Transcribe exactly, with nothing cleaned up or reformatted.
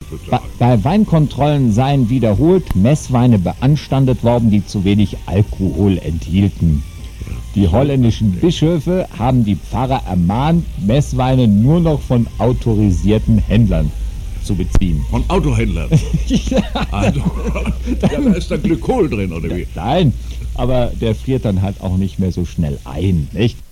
Bei, bei Weinkontrollen seien wiederholt Messweine beanstandet worden, die zu wenig Alkohol enthielten. Die holländischen Bischöfe haben die Pfarrer ermahnt, Messweine nur noch von autorisierten Händlern zu beziehen. Von Autohändlern? Also, ja, da ist dann Glykol drin, oder wie? Nein, aber der friert dann halt auch nicht mehr so schnell ein, nicht?